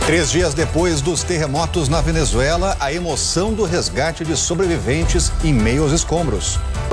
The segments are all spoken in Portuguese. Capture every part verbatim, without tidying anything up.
Três dias depois dos terremotos na Venezuela, a emoção do resgate de sobreviventes em meio aos escombros.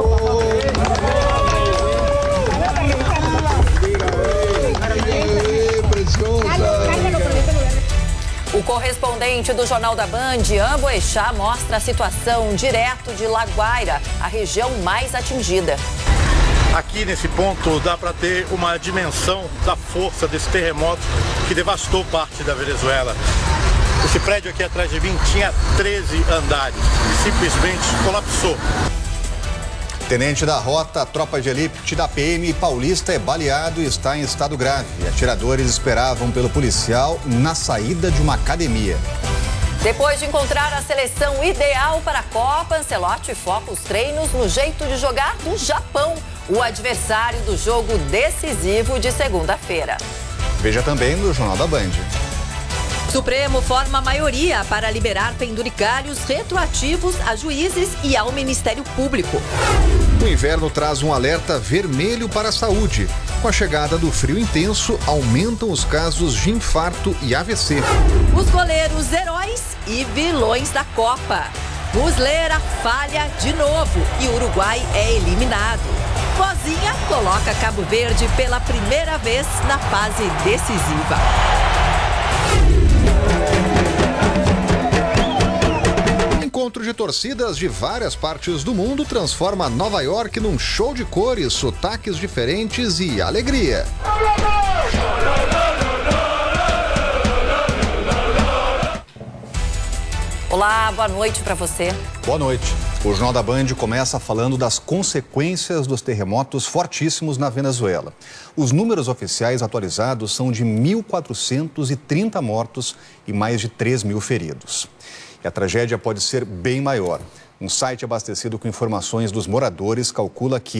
O correspondente do Jornal da Band, Amboechá, mostra a situação direto de La Guaira, a região mais atingida. Aqui nesse ponto dá para ter uma dimensão da força desse terremoto que devastou parte da Venezuela. Esse prédio aqui atrás de mim tinha treze andares e simplesmente colapsou. Tenente da Rota, a tropa de elite da P M Paulista é baleado e está em estado grave. Atiradores esperavam pelo policial na saída de uma academia. Depois de encontrar a seleção ideal para a Copa, Ancelotti foca os treinos no jeito de jogar do Japão, o adversário do jogo decisivo de segunda-feira. Veja também no Jornal da Band. Supremo forma maioria para liberar penduricalhos retroativos a juízes e ao Ministério Público. O inverno traz um alerta vermelho para a saúde. Com a chegada do frio intenso, aumentam os casos de infarto e A V C. Os goleiros heróis e vilões da Copa. Muslera falha de novo e o Uruguai é eliminado. Vozinha coloca Cabo Verde pela primeira vez na fase decisiva. Encontro de torcidas de várias partes do mundo transforma Nova York num show de cores, sotaques diferentes e alegria. Olá, boa noite para você. Boa noite. O Jornal da Band começa falando das consequências dos terremotos fortíssimos na Venezuela. Os números oficiais atualizados são de mil quatrocentos e trinta mortos e mais de três mil feridos. E a tragédia pode ser bem maior. Um site abastecido com informações dos moradores calcula que